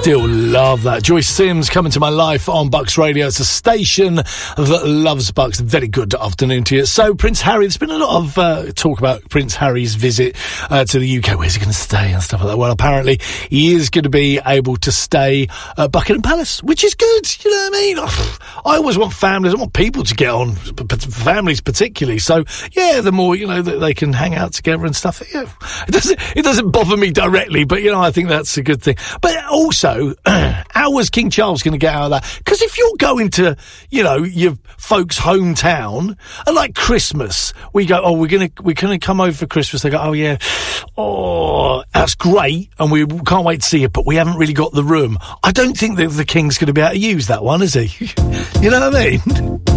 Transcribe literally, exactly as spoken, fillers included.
Still love that. Joyce Sims coming to my life on Bucks Radio. It's a station that loves Bucks. Very good afternoon to you. So, Prince Harry, there's been a lot of uh, talk about Prince Harry's visit uh, to the U K. Where's he going to stay and stuff like that? Well, apparently he is going to be able to stay at Buckingham Palace, which is good. You know what I mean? I always want families, I want people to get on, families particularly. So, yeah, the more, you know, that they can hang out together and stuff. Yeah, it doesn't, it doesn't bother me directly, but, you know, I think that's a good thing. But also, how was King Charles going to get out of that? Because if you're going to, you know, your folks' hometown, and like Christmas, we go, oh, we're going to we're going to come over for Christmas. They go, oh, yeah, oh, that's great, and we can't wait to see it, but we haven't really got the room. I don't think that the King's going to be able to use that one, is he? You know what I mean?